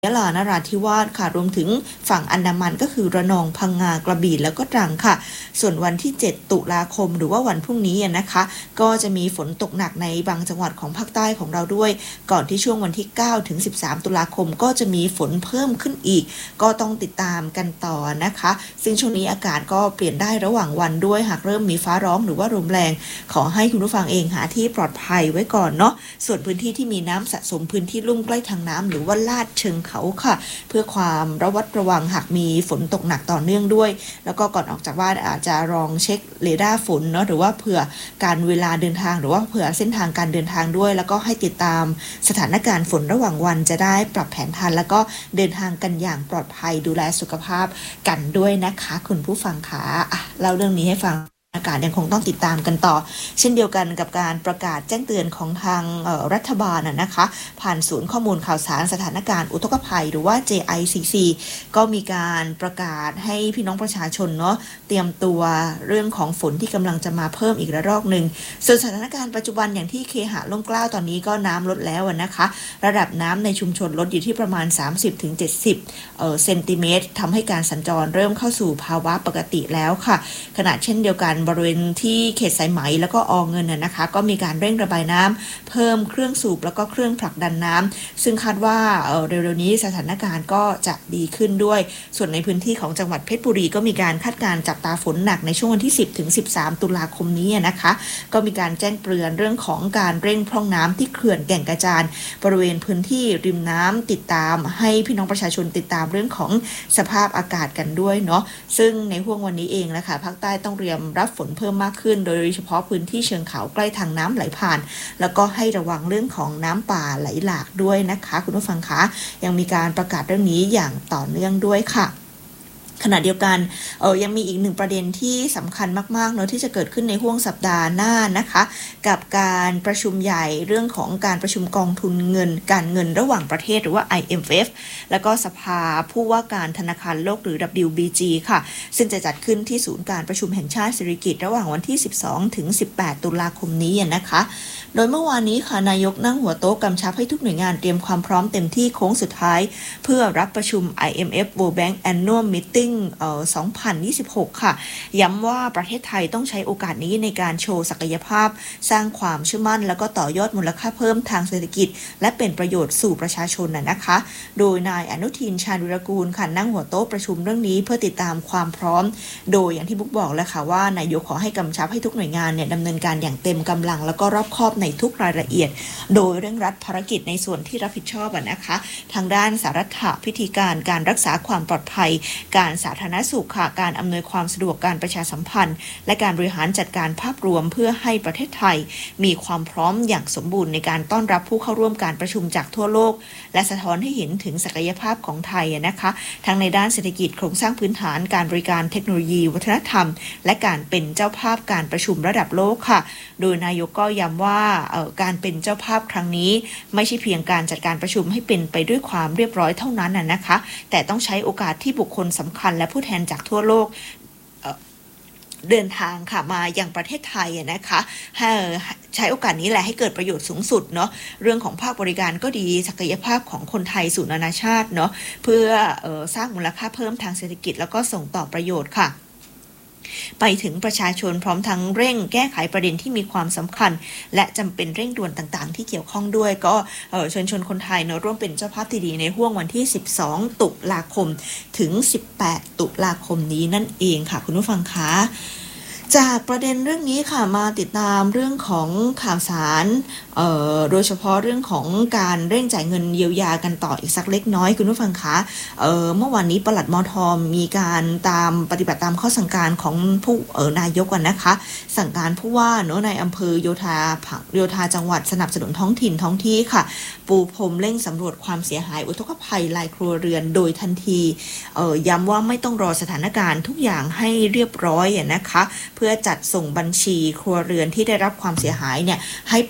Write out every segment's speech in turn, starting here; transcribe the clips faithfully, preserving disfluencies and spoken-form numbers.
ยะลานราธิวาสค่ะรวมถึงฝั่งอันดามันก็คือระนองพังงากระบี่แล้วก็ตรังค่ะส่วนวันที่เจ็ดตุลาคมหรือว่าวันพรุ่งนี้นะคะก็จะมีฝนตกหนักในบางจังหวัดของภาคใต้ของเราด้วยก่อนที่ช่วงวันที่เก้าถึงสิบสามตุลาคมก็จะมีฝนเพิ่มขึ้นอีกก็ต้องติดตามกันต่อนะคะซึ่งช่วงนี้อากาศก็เปลี่ยนได้ระหว่างวันด้วยหากเริ่มมีฟ้าร้องหรือว่าลมแรงขอให้คุณผู้ฟังเองหาที่ปลอดภัยไว้ก่อนเนาะส่วนพื้นที่ที่มีน้ำสะสมพื้นที่ลุ่มใกล้ทางน้ำหรือว่าลาดเชิงเขาค่ะเพื่อความระวัดระวังหากมีฝนตกหนักต่อเนื่องด้วยแล้วก็ก่อนออกจากบ้านอาจจะลองเช็คเรดาร์ฝนเนาะหรือว่าเผื่อการเวลาเดินทางหรือว่าเผื่อเส้นทางการเดินทางด้วยแล้วก็ให้ติดตามสถานการณ์ฝนระหว่างวันจะได้ปรับแผนทันแล้วก็เดินทางกันอย่างปลอดภัยดูแลสุขภาพกันด้วยนะคะคุณผู้ฟังคะอ่ะเล่าเรื่องนี้ให้ฟังอากาศยังคงต้องติดตามกันต่อเช่นเดียวกันกับการประกาศแจ้งเตือนของทางรัฐบาลนะคะผ่านศูนย์ข้อมูลข่าวสารสถานการณ์อุทกภัยหรือว่า เจ ไอ ซี ซี ก็มีการประกาศให้พี่น้องประชาชนเนาะเตรียมตัวเรื่องของฝนที่กำลังจะมาเพิ่มอีกระลอกหนึ่งส่วนสถานการณ์ปัจจุบันอย่างที่เคหะล่มเกล้าตอนนี้ก็น้ำลดแล้วนะคะระดับน้ำในชุมชนลดอยู่ที่ประมาณ สามสิบถึงเจ็ดสิบ เอ่อเซนติเมตรทำให้การสัญจรเริ่มเข้าสู่ภาวะปกติแล้วค่ะขณะเช่นเดียวกันบริเวณที่เขตสายไหมแล้วก็อเงินนะคะก็มีการเร่งระบายน้ำเพิ่มเครื่องสูบแล้วก็เครื่องผลักดันน้ำซึ่งคาดว่าเอ่อเร็วๆนี้สถานการณ์ก็จะดีขึ้นด้วยส่วนในพื้นที่ของจังหวัดเพชรบุรีก็มีการคาดการณ์จับตาฝนหนักในช่วงวันที่สิบถึงสิบสามตุลาคมนี้นะคะก็มีการแจ้งเตือนเรื่องของการเร่งพร่องน้ำที่เขื่อนแก่งกระจานบริเวณพื้นที่ริมน้ำติดตามให้พี่น้องประชาชนติดตามเรื่องของสภาพอากาศกันด้วยเนาะซึ่งในห่วงวันนี้เองนะคะภาคใต้ต้องเตรียมรับฝนเพิ่มมากขึ้นโดยเฉพาะพื้นที่เชิงเขาใกล้ทางน้ำไหลผ่านแล้วก็ให้ระวังเรื่องของน้ำป่าไหลหลากด้วยนะคะคุณผู้ฟังคะยังมีการประกาศเรื่องนี้อย่างต่อเนื่องด้วยค่ะขณะเดียวกันเออยังมีอีกหนึ่งประเด็นที่สำคัญมากๆเนอะที่จะเกิดขึ้นในห่วงสัปดาห์หน้านะคะกับการประชุมใหญ่เรื่องของการประชุมกองทุนเงินการเงินระหว่างประเทศหรือว่า ไอ เอ็ม เอฟ แล้วก็สภาผู้ว่าการธนาคารโลกหรือ ดับเบิลยู บี จี ค่ะซึ่งจะจัดขึ้นที่ศูนย์การประชุมแห่งชาติสิริกิติ์ระหว่างวันที่สิบสองถึงสิบแปดตุลาคมนี้นะคะโดยเมื่อวานนี้ค่ะนายกนั่งหัวโต๊ะกำชับให้ทุกหน่วยงานเตรียมความพร้อมเต็มที่โค้งสุดท้ายเพื่อรับประชุม ไอ เอ็ม เอฟ World Bank Annual Meeting เอ่อ สองพันยี่สิบหก ค่ะย้ำว่าประเทศไทยต้องใช้โอกาสนี้ในการโชว์ศักยภาพสร้างความเชื่อมั่นแล้วก็ต่อยอดมูลค่าเพิ่มทางเศรษฐกิจและเป็นประโยชน์สู่ประชาชนน่ะนะคะโดยนายอนุทินชาญวิรากูลค่ะนั่งหัวโต๊ะประชุมเรื่องนี้เพื่อติดตามความพร้อมโดยอย่างที่บุ๊กบอกแล้วค่ะว่านายกขอให้กำชับให้ทุกหน่วยงานเนี่ยดำเนินการอย่างเต็มกำลังแล้วก็รอบคอบในทุกรายละเอียดโดยเร่งรัดภารกิจในส่วนที่รับผิดชอบนะคะทางด้านสารัฐพิธีการการรักษาความปลอดภัยการสาธารณสุขค่ะการอำนวยความสะดวกการประชาสัมพันธ์และการบริหารจัดการภาพรวมเพื่อให้ประเทศไทยมีความพร้อมอย่างสมบูรณ์ในการต้อนรับผู้เข้าร่วมการประชุมจากทั่วโลกและสะท้อนให้เห็นถึงศักยภาพของไทยนะคะทั้งในด้านเศรษฐกิจโครงสร้างพื้นฐานการบริการเทคโนโลยีวัฒนธรรมและการเป็นเจ้าภาพการประชุมระดับโลกค่ะโดยนายกก็ย้ำว่าการเป็นเจ้าภาพครั้งนี้ไม่ใช่เพียงการจัดการประชุมให้เป็นไปด้วยความเรียบร้อยเท่านั้นนะคะแต่ต้องใช้โอกาสที่บุคคลสำคัญและผู้แทนจากทั่วโลกเดินทางค่ะมายังประเทศไทยนะคะใช้โอกาสนี้แหละให้เกิดประโยชน์สูงสุดเนาะเรื่องของภาคบริการก็ดีศักยภาพของคนไทยสู่นานาชาติเนาะเพื่อเอ่อสร้างมูลค่าเพิ่มทางเศรษฐกิจแล้วก็ส่งต่อประโยชน์ค่ะไปถึงประชาชนพร้อมทั้งเร่งแก้ไขประเด็นที่มีความสำคัญและจำเป็นเร่งด่วนต่างๆที่เกี่ยวข้องด้วยก็เชิญชวนคนไทยเนาะร่วมเป็นเจ้าภาพที่ดีในห่วงวันที่สิบสองตุลาคมถึงสิบแปดตุลาคมนี้นั่นเองค่ะคุณผู้ฟังคะจากประเด็นเรื่องนี้ค่ะมาติดตามเรื่องของข่าวสารโดยเฉพาะเรื่องของการเร่งจ่ายเงินเยียวยากันต่ออีกสักเล็กน้อยคุณผู้ฟังคะเเมื่อวานนี้ปลัดมท.มีการตามปฏิบัติตามข้อสั่งการของผู้นายกกันนะคะสั่งการผู้ว่าเนาะในอำเภอโยธาโยธาจังหวัดสนับสนุนท้องถิ่นท้องที่ค่ะปูพรมเร่งสำรวจความเสียหายอุทกภัยรายครัวเรือนโดยทันทีย้ำว่าไม่ต้องรอสถานการณ์ทุกอย่างให้เรียบร้อยนะคะเพื่อจัดส่งบัญชีครัวเรือนที่ได้รับความเสียหายเนี่ยให้ปภ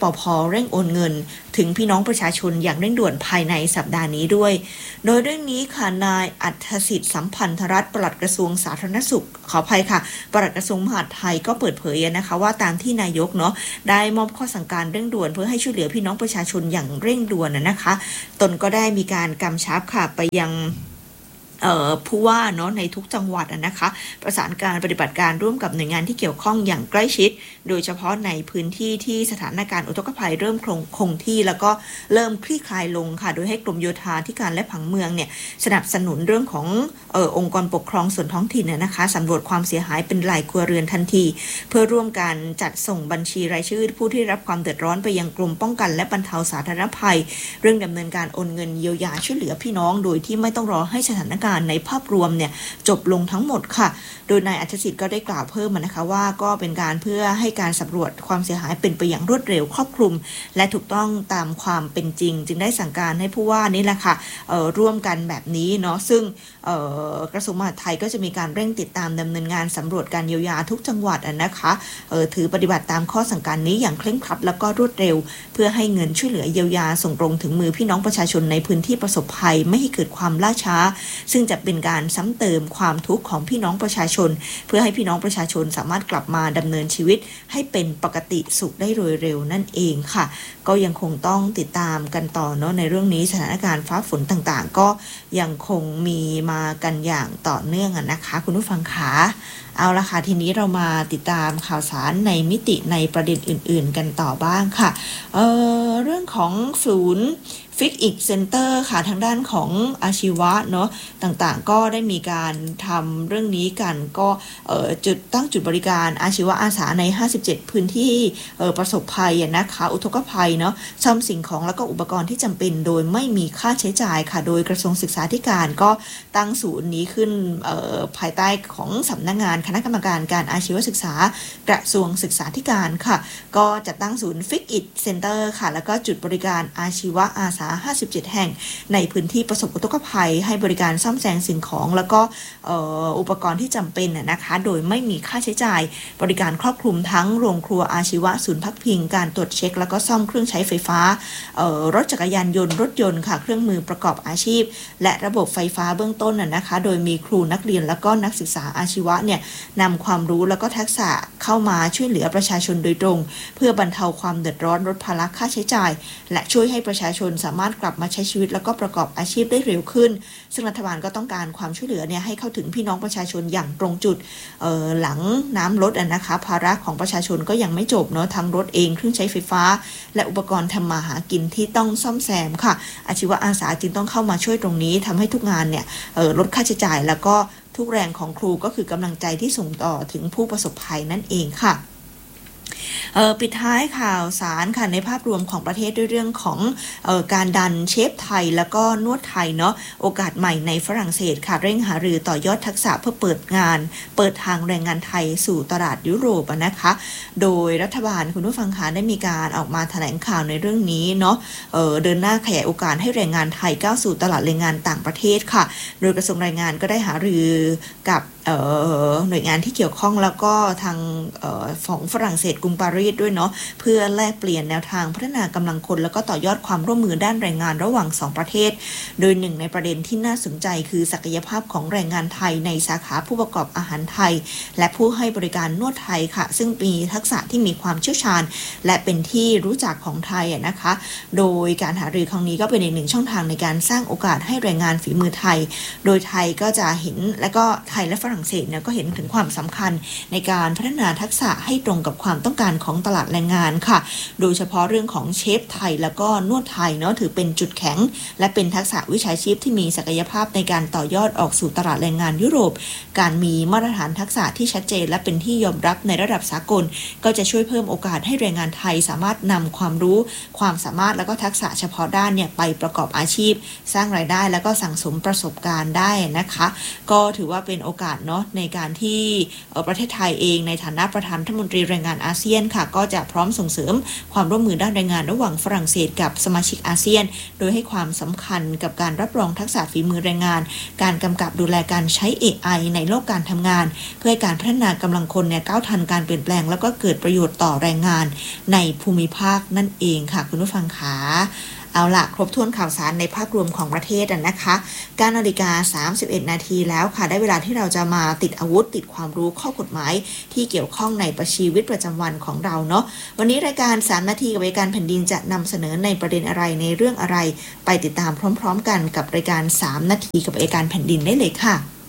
เร่งโอนเงินถึงพี่น้องประชาชนอย่างเร่งด่วนภายในสัปดาห์นี้ด้วยโดยเรื่องนี้ค่ะนายอัธสิทธิ์สัมพันธรัตน์ปลัดกระทรวงสาธารณสุขขออภัยค่ะปลัดกระทรวงมหาดไทยก็เปิดเผยนะคะว่าตามที่นายกเนาะได้มอบข้อสั่งการเร่งด่วนเพื่อให้ช่วยเหลือพี่น้องประชาชนอย่างเร่งด่วนนะคะตนก็ได้มีการกำชับค่ะไปยังผู้ว่าเนาะในทุกจังหวัดนะคะประสานการปฏิบัติการร่วมกับหน่วยงานที่เกี่ยวข้องอย่างใกล้ชิดโดยเฉพาะในพื้นที่ที่สถานการณ์อุทกภัยเริ่มคงคงที่แล้วก็เริ่มคลี่คลายลงค่ะโดยให้กรมโยธาธิการและผังเมืองเนี่ยสนับสนุนเรื่องของเอ่อองค์กรปกครองส่วนท้องถิ่นเนี่ยนะคะสำรวจความเสียหายเป็นรายครัวเรือนทันทีเพื่อร่วมการจัดส่งบัญชีรายชื่อผู้ที่รับความเดือดร้อนไปยังกรมป้องกันและบรรเทาสาธารณภัยเรื่องดำเนินการโอนเงินเยียวยาช่วยเหลือพี่น้องโดยที่ไม่ต้องรอให้สถานการณ์ในภาพรวมเนี่ยจบลงทั้งหมดค่ะโดยนายอัธสิทธิ์ก็ได้กล่าวเพิ่มนะคะว่าก็เป็นการเพื่อให้การสำรวจความเสียหายเป็นไปอย่างรวดเร็วครอบคลุมและถูกต้องตามความเป็นจริงจึงได้สั่งการให้ผู้ว่านี่แหละค่ะร่วมกันแบบนี้เนาะซึ่งกระทรวงมหาดไทยก็จะมีการเร่งติดตามดำเนินงานสำรวจการเยียวยาทุกจังหวัดนะคะถือปฏิบัติตามข้อสั่งการนี้อย่างเคร่งครัดแล้วก็รวดเร็วเพื่อให้เงินช่วยเหลือเยียวยาส่งตรงถึงมือพี่น้องประชาชนในพื้นที่ประสบภัยไม่ให้เกิดความล่าช้าซึ่งจะเป็นการซ้ำเติมความทุกข์ของพี่น้องประชาชนเพื่อให้พี่น้องประชาชนสามารถกลับมาดำเนินชีวิตให้เป็นปกติสุขได้โดยเร็วนั่นเองค่ะก็ยังคงต้องติดตามกันต่อเนาะในเรื่องนี้สถานการณ์ฟ้าฝนต่างๆก็ยังคงมีมากันอย่างต่อเนื่องนะคะคุณผู้ฟังคะเอาละค่ะทีนี้เรามาติดตามข่าวสารในมิติในประเด็นอื่นๆกันต่อบ้างค่ะเอ่อเรื่องของศูนย์ฟิกอีกเซ็นเตอร์ค่ะทางด้านของอาชีวะเนาะต่างๆก็ได้มีการทำเรื่องนี้กันก็จุดตั้งจุดบริการอาชีวะอาสาในห้าสิบเจ็ดพื้นที่ประสบภัยนะคะอุทกภัยเนาะซ่อมสิ่งของแล้วก็อุปกรณ์ที่จำเป็นโดยไม่มีค่าใช้จ่ายค่ะโดยกระทรวงศึกษาธิการก็ตั้งศูนย์นี้ขึ้นภายใต้ของสำนักงานคณะกรรมการการอาชีวศึกษากระทรวงศึกษาธิการค่ะก็จะตั้งศูนย์ฟิกอิทเซ็นเตอร์ค่ะแล้วก็จุดบริการอาชีวะอาสาห้าสิบเจ็ดแห่งในพื้นที่ประสบอุทกภัยให้บริการซ่อมแซมสิ่งของแล้วก็อุปกรณ์ที่จำเป็นนะคะโดยไม่มีค่าใช้จ่ายบริการครอบคลุมทั้งโรงครัวอาชีวะศูนย์พักพิงการตรวจเช็คแล้วก็ซ่อมเครื่องใช้ไฟฟ้ารถจักรยานยนต์รถยนต์ค่ะเครื่องมือประกอบอาชีพและระบบไฟฟ้าเบื้องต้นนะคะโดยมีครูนักเรียนแล้วก็นักศึกษาอาชีวะเนี่ยนำความรู้แล้วก็ทักษะเข้ามาช่วยเหลือประชาชนโดยตรงเพื่อบรรเทาความเดือดร้อนลดภาระค่าใช้จ่ายและช่วยให้ประชาชนสามารถกลับมาใช้ชีวิตแล้วก็ประกอบอาชีพได้เร็วขึ้นซึ่งรัฐบาลก็ต้องการความช่วยเหลือเนี่ยให้เข้าถึงพี่น้องประชาชนอย่างตรงจุดหลังน้ำลดนะคะภาระของประชาชนก็ยังไม่จบเนาะทั้งรถเองเครื่องใช้ไฟฟ้าและอุปกรณ์ทำมาหากินที่ต้องซ่อมแซมค่ะอาชีวะอาสาจึงต้องเข้ามาช่วยตรงนี้ทำให้ทุกงานเนี่ยลดค่าใช้จ่ายแล้วก็ทุกแรงของครูก็คือกำลังใจที่ส่งต่อถึงผู้ประสบภัยนั่นเองค่ะปิดท้ายข่าวสารค่ะในภาพรวมของประเทศด้วยเรื่องของเอ่อการดันเชฟไทยแล้วก็นวดไทยเนาะโอกาสใหม่ในฝรั่งเศสค่ะเร่งหารือต่อยอดทักษะเพื่อเปิดงานเปิดทางแรงงานไทยสู่ตลาดยุโรปนะคะโดยรัฐบาลคุณผู้ฟังคะได้มีการออกมาแถลงข่าวในเรื่องนี้เนาะเอ่อเดินหน้าขยายโอกาสให้แรงงานไทยก้าวสู่ตลาดแรงงานต่างประเทศค่ะโดยกระทรวงแรงงานก็ได้หารือกับหน่วยงานที่เกี่ยวข้องแล้วก็ทางของฝรั่งเศสกรุงปารีสด้วยเนาะเพื่อแลกเปลี่ยนแนวทางพัฒนากำลังคนแล้วก็ต่อยอดความร่วมมือด้านแรงงานระหว่างสองประเทศโดยหนึ่งในประเด็นที่น่าสนใจคือศักยภาพของแรงงานไทยในสาขาผู้ประกอบอาหารไทยและผู้ให้บริการนวดไทยค่ะซึ่งมีทักษะที่มีความเชี่ยวชาญและเป็นที่รู้จักของไทยนะคะโดยการหารือครั้งนี้ก็เป็นอีกหนึ่งช่องทางในการสร้างโอกาสให้แรงงานฝีมือไทยโดยไทยก็จะเห็นและก็ไทยและฝรั่งเศสเนี่ยก็เห็นถึงความสำคัญในการพัฒนาทักษะให้ตรงกับความต้องการของตลาดแรงงานค่ะโดยเฉพาะเรื่องของเชฟไทยแล้วก็นวดไทยเนาะถือเป็นจุดแข็งและเป็นทักษะวิชาชีพที่มีศักยภาพในการต่อยอดออกสู่ตลาดแรงงานยุโรปการมีมาตรฐานทักษะที่ชัดเจนและเป็นที่ยอมรับในระดับสากลก็จะช่วยเพิ่มโอกาสให้แรงงานไทยสามารถนำความรู้ความสามารถแล้วก็ทักษะเฉพาะด้านเนี่ยไปประกอบอาชีพสร้างรายได้แล้วก็สั่งสมประสบการณ์ได้นะคะก็ถือว่าเป็นโอกาสเนาะในการที่ประเทศไทยเองในฐานะประธานรัฐมนตรีแรงงานอาเซียนยนค่ะก็จะพร้อมส่งเสริมความร่วมมือด้านแรงงานระหว่างฝรั่งเศสกับสมาชิกอาเซียนโดยให้ความสำคัญกับการรับรองทักษะฝีมือแรงงานการกำกับดูแลการใช้ เอ ไอ ในโลกการทำงานเพื่อให้การพัฒนากำลังคนเนี่ยก้าวทันการเปลี่ยนแปลงแล้วก็เกิดประโยชน์ต่อแรงงานในภูมิภาคนั่นเองค่ะคุณผู้ฟังคะเอาล่ะครบถ้วนข่าวสารในภาพรวมของประเทศนะคะเก้านาฬิกาสามสิบเอ็ดนาทีแล้วค่ะได้เวลาที่เราจะมาติดอาวุธติดความรู้ข้อกฎหมายที่เกี่ยวข้องในชีวิตประจำวันของเราเนาะวันนี้รายการสามนาทีกับรายการแผ่นดินจะนำเสนอในประเด็นอะไรในเรื่องอะไรไปติดตามพร้อมๆกันกับรายการสามนาทีกับรายการแผ่นดินได้เลยค่ะ